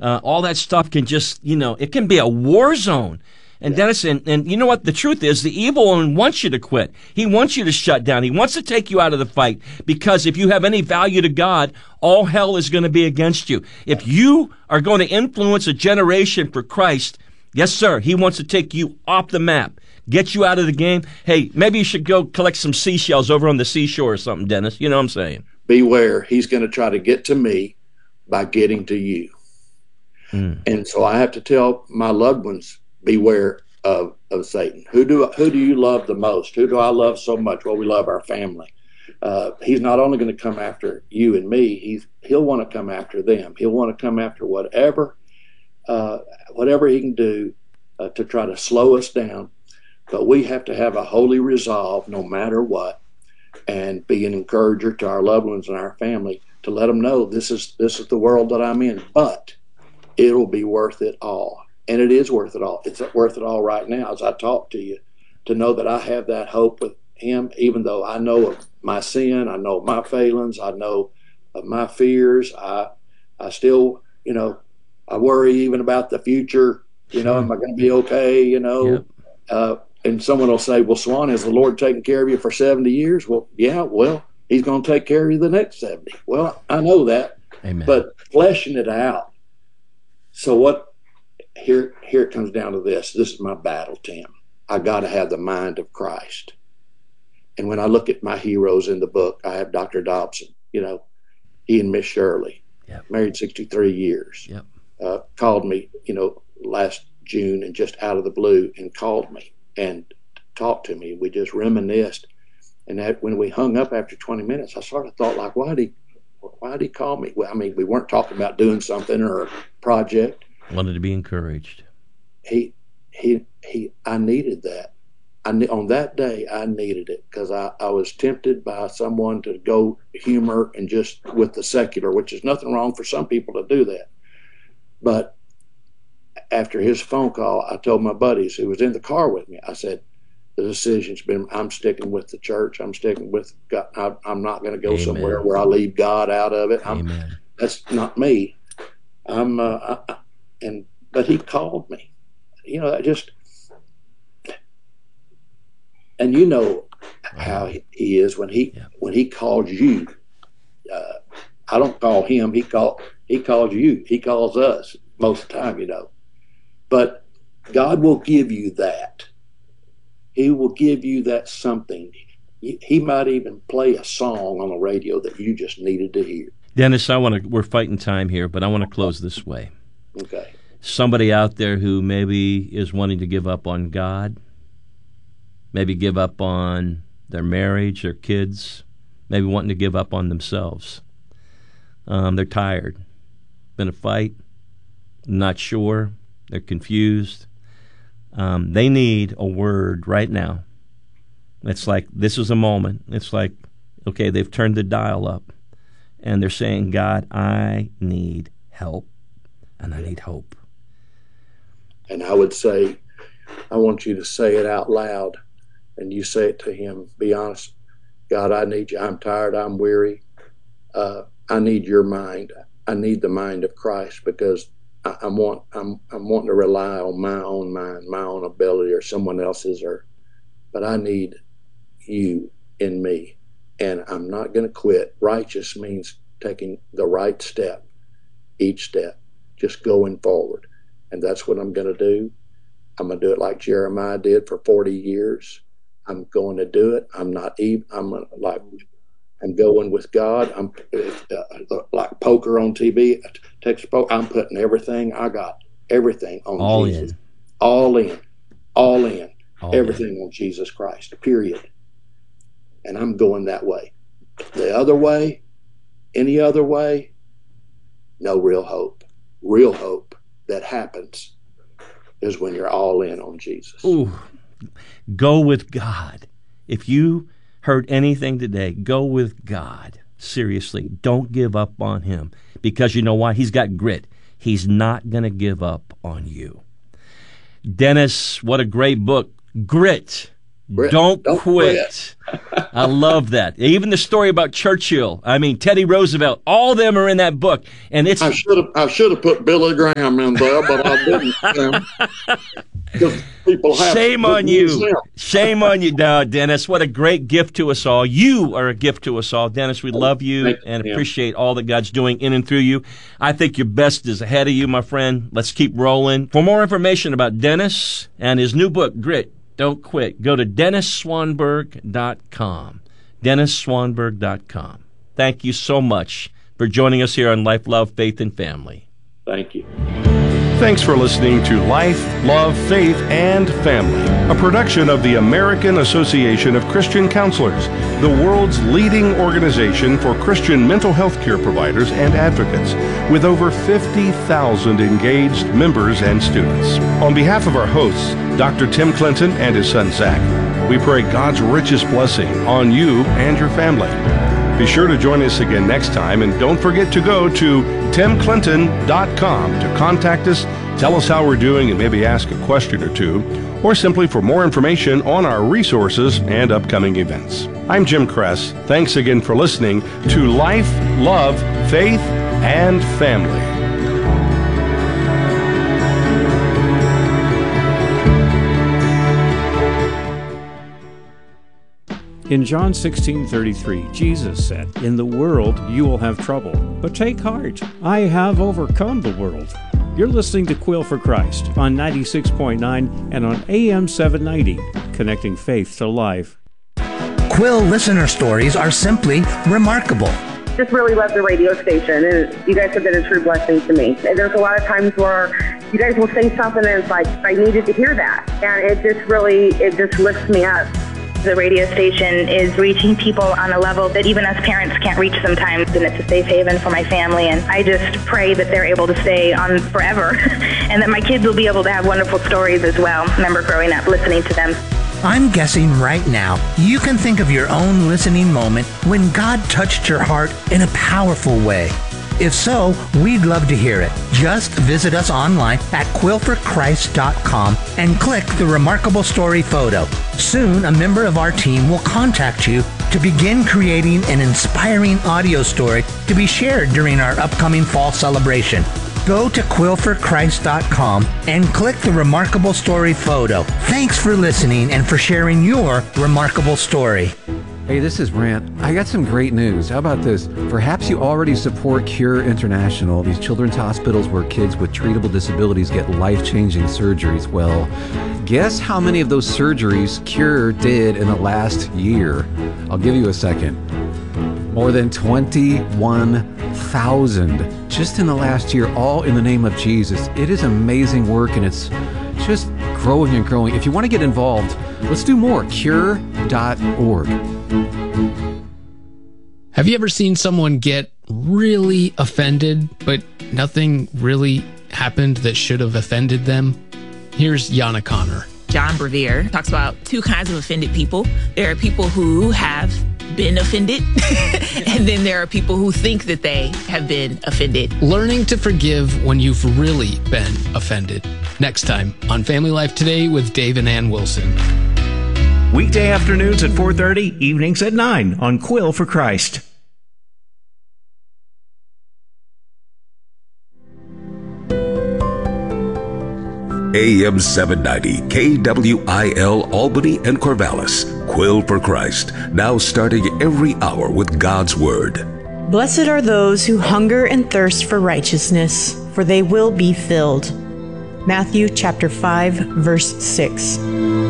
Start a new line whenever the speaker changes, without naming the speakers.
all that stuff can just, it can be a war zone. And Dennis, and you know what? The truth is, the evil one wants you to quit. He wants you to shut down. He wants to take you out of the fight, because if you have any value to God, all hell is going to be against you. If you are going to influence a generation for Christ, yes, sir, he wants to take you off the map, get you out of the game. Hey, maybe you should go collect some seashells over on the seashore or something, Dennis. You know what I'm saying?
Beware. He's going to try to get to me by getting to you. And so I have to tell my loved ones, beware of Satan. Who do you love the most? Who do I love so much? Well, we love our family. He's not only going to come after you and me, he'll want to come after them. He'll want to come after whatever he can do to try to slow us down. But we have to have a holy resolve no matter what, and be an encourager to our loved ones and our family to let them know this is the world that I'm in, but it'll be worth it all. And it is worth it all. It's worth it all right now as I talk to you, to know that I have that hope with him, even though I know of my sin, I know of my failings, I know of my fears. I still, I worry even about the future. Am I going to be okay? Yep. And someone will say, well, Swan, has the Lord taken care of you for 70 years? Well, yeah, he's going to take care of you the next 70. Well, I know that.
Amen.
But fleshing it out. So here it comes down to this. This is my battle, Tim. I got to have the mind of Christ. And when I look at my heroes in the book, I have Dr. Dobson, he and Miss Shirley, married 63 years, called me, last June, and just out of the blue, and called me and talked to me. We just reminisced. And when we hung up after 20 minutes, I sort of thought, like, why'd he call me? Well, I mean, we weren't talking about doing something or a project.
Wanted to be encouraged.
I needed that. On that day, I needed it, because I was tempted by someone to go humor and just with the secular, which is nothing wrong for some people to do that. But after his phone call, I told my buddies who was in the car with me, I said, the decision's been, I'm sticking with the church. I'm sticking with God. I'm not going to go
Amen.
somewhere where I leave God out of it.
Amen.
That's not me. But he called me, and you know how he is when he calls you. I don't call him. He calls you. He calls us most of the time, But God will give you that. He will give you that something. He might even play a song on the radio that you just needed to hear.
Dennis, we're fighting time here, but I want to close this way.
Okay.
Somebody out there who maybe is wanting to give up on God, maybe give up on their marriage, their kids, maybe wanting to give up on themselves. They're tired. Been a fight, not sure, they're confused. They need a word right now. It's like, this is a moment. It's like, okay, they've turned the dial up, and they're saying, God, I need help, and I need hope.
And I would say, I want you to say it out loud, and you say it to him. Be honest. God, I need you. I'm tired. I'm weary. I need your mind. I need the mind of Christ, because I'm wanting to rely on my own mind, my own ability, or someone else's, but I need you in me, and I'm not going to quit. Righteous means taking the right step, each step, just going forward, and that's what I'm going to do. I'm going to do it like Jeremiah did for 40 years. I'm going to do it. I'm going with God. I'm like poker on TV. I'm putting everything I got, everything on
all
Jesus.
In.
All in. Everything
in.
on Jesus Christ, period. And I'm going that way. The other way, any other way, no real hope. Real hope that happens is when you're all in on Jesus.
Ooh, go with God. If you heard anything today, go with God. Seriously, don't give up on him, because you know why? He's got grit. He's not going to give up on you. Dennis, what a great book. Grit. Don't quit. I love that. Even the story about Churchill. I mean, Teddy Roosevelt. All of them are in that book, and it's.
I should have put Billy Graham in there, but I didn't. Because people have.
Shame on you. Shame on you, Dennis. What a great gift to us all. You are a gift to us all, Dennis. We love you and appreciate all that God's doing in and through you. I think your best is ahead of you, my friend. Let's keep rolling. For more information about Dennis and his new book, Grit, Don't Quit, go to DennisSwanberg.com. DennisSwanberg.com. Thank you so much for joining us here on Life, Love, Faith, and Family.
Thank you.
Thanks for listening to Life, Love, Faith, and Family, a production of the American Association of Christian Counselors, the world's leading organization for Christian mental health care providers and advocates, with over 50,000 engaged members and students. On behalf of our hosts, Dr. Tim Clinton and his son Zach, we pray God's richest blessing on you and your family. Be sure to join us again next time, and don't forget to go to timclinton.com to contact us, tell us how we're doing, and maybe ask a question or two, or simply for more information on our resources and upcoming events. I'm Jim Kress. Thanks again for listening to Life, Love, Faith, and Family.
In John 16:33, Jesus said, "In the world you will have trouble, but take heart. I have overcome the world." You're listening to Quill for Christ on 96.9 and on AM 790, connecting faith to life.
Quill listener stories are simply remarkable.
Just really love the radio station, and you guys have been a true blessing to me. And there's a lot of times where you guys will say something and it's like, I needed to hear that. And it just lifts me up.
The radio station is reaching people on a level that even us parents can't reach sometimes, and it's a safe haven for my family, and I just pray that they're able to stay on forever and that my kids will be able to have wonderful stories as well. I remember growing up listening to them.
I'm guessing right now you can think of your own listening moment when God touched your heart in a powerful way. If so, we'd love to hear it. Just visit us online at quillforchrist.com and click the Remarkable Story photo. Soon, a member of our team will contact you to begin creating an inspiring audio story to be shared during our upcoming fall celebration. Go to quillforchrist.com and click the Remarkable Story photo. Thanks for listening and for sharing your remarkable story.
Hey, this is Brant. I got some great news. How about this? Perhaps you already support Cure International, these children's hospitals where kids with treatable disabilities get life-changing surgeries. Well, guess how many of those surgeries Cure did in the last year? I'll give you a second. More than 21,000 just in the last year, all in the name of Jesus. It is amazing work, and it's just growing and growing. If you want to get involved, let's do more. Cure.org.
Have you ever seen someone get really offended, but nothing really happened that should have offended them? Here's Yana Connor.
John Bevere talks about two kinds of offended people. There are people who have been offended, and then there are people who think that they have been offended.
Learning to forgive when you've really been offended. Next time on Family Life Today with Dave and Ann Wilson.
Weekday afternoons at 4:30, evenings at 9 on Quill for Christ.
AM 790, KWIL Albany and Corvallis. Quill for Christ, now starting every hour with God's Word.
Blessed are those who hunger and thirst for righteousness, for they will be filled. Matthew chapter 5, verse 6.